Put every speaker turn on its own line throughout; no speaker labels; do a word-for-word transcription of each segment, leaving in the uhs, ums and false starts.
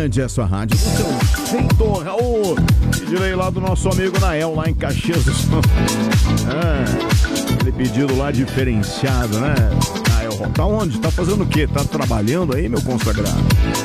Band, essa rádio. Feito, Raul. Pedirei lá do nosso amigo Nael, lá em Caxias do Sul. É, aquele pedido lá diferenciado, né? Nael, tá onde? Tá fazendo o quê? Tá trabalhando aí, meu consagrado?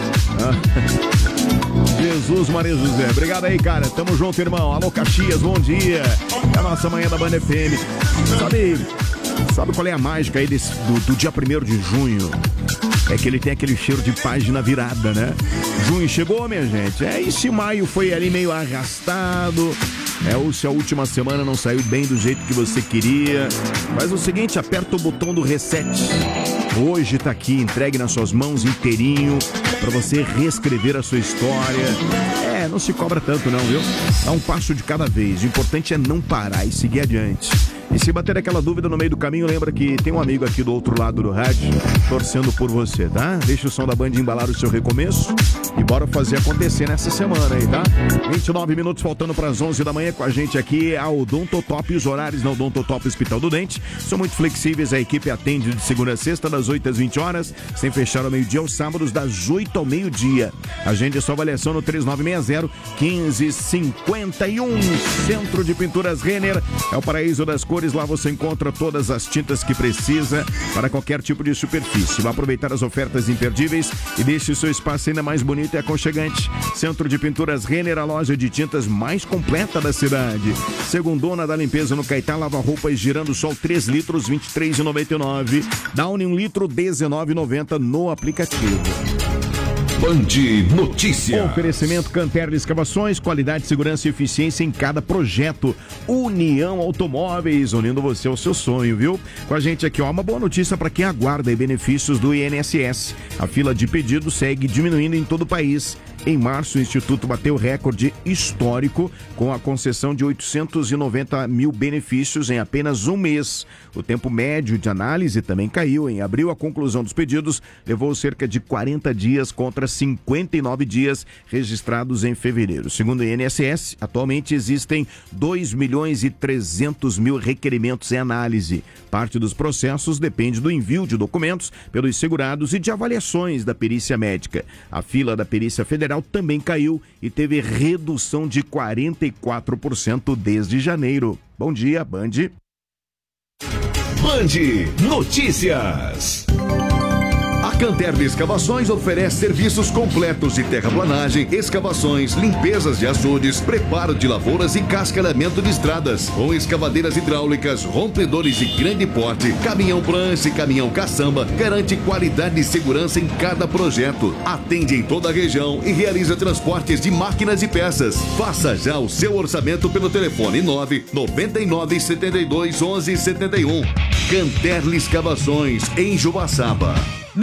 É. Jesus, Maria José. Obrigado aí, cara. Tamo junto, irmão. Alô, Caxias, bom dia. É a nossa manhã da Band F M. Sabe, sabe qual é a mágica aí desse, do, do dia primeiro de junho? É que ele tem aquele cheiro de página virada, né? Junho chegou, minha gente. É, e se maio foi ali meio arrastado, é, ou se a última semana não saiu bem do jeito que você queria, faz o seguinte, aperta o botão do reset. Hoje tá aqui, entregue nas suas mãos inteirinho, pra você reescrever a sua história. É, não se cobra tanto não, viu? Dá um passo de cada vez. O importante é não parar e seguir adiante. E se bater aquela dúvida no meio do caminho, lembra que tem um amigo aqui do outro lado do rádio torcendo por você, tá? Deixa o som da Band embalar o seu recomeço e bora fazer acontecer nessa semana aí, tá? vinte e nove minutos faltando para as onze da manhã com a gente aqui, a Odontotop. Os horários na Odontotop Hospital do Dente são muito flexíveis. A equipe atende de segunda a sexta, das oito às vinte horas, sem fechar ao meio-dia, aos sábados, das oito ao meio-dia. Agende a sua avaliação no três nove seis zero, um cinco cinco um. Centro de Pinturas Renner é o paraíso das cores. Lá você encontra todas as tintas que precisa para qualquer tipo de superfície. Vai aproveitar as ofertas imperdíveis e deixe o seu espaço ainda mais bonito e aconchegante. Centro de Pinturas Renner, a loja de tintas mais completa da cidade. Segundona da limpeza no Caetá, lava roupas girando sol três litros, vinte e três reais e noventa e nove centavos. Downy um litro, dezenove reais e noventa centavos no aplicativo.
Band Notícia.
Oferecimento Canterli Escavações, qualidade, segurança e eficiência em cada projeto. União Automóveis, unindo você ao seu sonho, viu? Com a gente aqui, ó, uma boa notícia para quem aguarda benefícios do I N S S. A fila de pedidos segue diminuindo em todo o país. Em março, o Instituto bateu recorde histórico com a concessão de oitocentos e noventa mil benefícios em apenas um mês. O tempo médio de análise também caiu. Em abril, a conclusão dos pedidos levou cerca de quarenta dias contra cinquenta e nove dias registrados em fevereiro. Segundo o I N S S, atualmente existem dois milhões e trezentos mil requerimentos em análise. Parte dos processos depende do envio de documentos pelos segurados e de avaliações da perícia médica. A fila da Perícia Federal também caiu e teve redução de quarenta e quatro por cento desde janeiro. Bom dia, Band.
Band Notícias. A Canterli Escavações oferece serviços completos de terraplanagem, escavações, limpezas de açudes, preparo de lavouras e cascalhamento de estradas. Com escavadeiras hidráulicas, rompedores de grande porte, caminhão prancha e caminhão caçamba, garante qualidade e segurança em cada projeto. Atende em toda a região e realiza transportes de máquinas e peças. Faça já o seu orçamento pelo telefone nove nove nove sete dois onze sete um. Canterli Escavações, em Joaçaba.